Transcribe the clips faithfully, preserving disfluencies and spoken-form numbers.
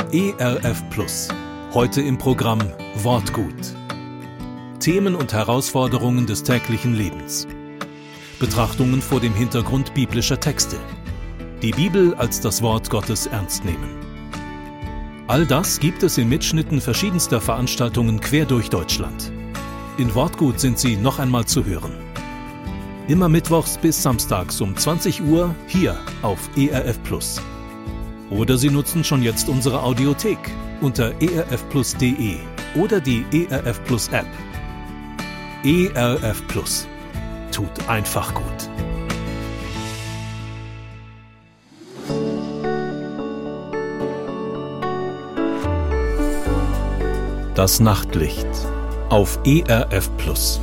E R F Plus. Heute im Programm Wortgut. Themen und Herausforderungen des täglichen Lebens. Betrachtungen vor dem Hintergrund biblischer Texte. Die Bibel als das Wort Gottes ernst nehmen. All das gibt es in Mitschnitten verschiedenster Veranstaltungen quer durch Deutschland. In Wortgut sind sie noch einmal zu hören. Immer mittwochs bis samstags um zwanzig Uhr hier auf E R F Plus. Oder Sie nutzen schon jetzt unsere Audiothek unter e r f plus punkt d e oder die E R F Plus App. E R F Plus. Tut einfach gut. Das Nachtlicht auf E R F Plus.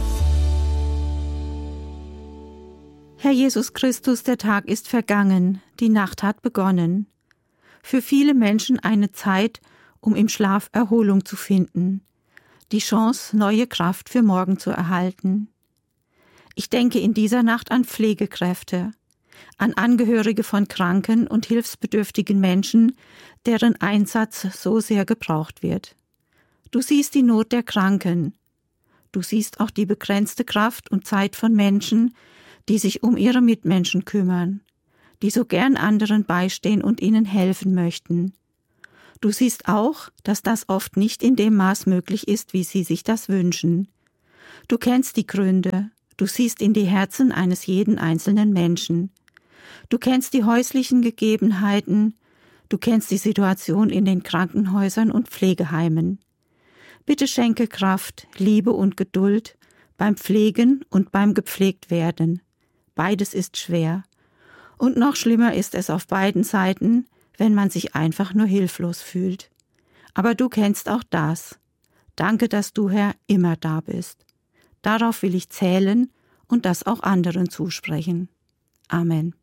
Herr Jesus Christus, der Tag ist vergangen, die Nacht hat begonnen. Für viele Menschen eine Zeit, um im Schlaf Erholung zu finden, die Chance, neue Kraft für morgen zu erhalten. Ich denke in dieser Nacht an Pflegekräfte, an Angehörige von kranken und hilfsbedürftigen Menschen, deren Einsatz so sehr gebraucht wird. Du siehst die Not der Kranken. Du siehst auch die begrenzte Kraft und Zeit von Menschen, die sich um ihre Mitmenschen kümmern, die so gern anderen beistehen und ihnen helfen möchten. Du siehst auch, dass das oft nicht in dem Maß möglich ist, wie sie sich das wünschen. Du kennst die Gründe, du siehst in die Herzen eines jeden einzelnen Menschen. Du kennst die häuslichen Gegebenheiten, du kennst die Situation in den Krankenhäusern und Pflegeheimen. Bitte schenke Kraft, Liebe und Geduld beim Pflegen und beim Gepflegtwerden. Beides ist schwer. Und noch schlimmer ist es auf beiden Seiten, wenn man sich einfach nur hilflos fühlt. Aber du kennst auch das. Danke, dass du, Herr, immer da bist. Darauf will ich zählen und das auch anderen zusprechen. Amen.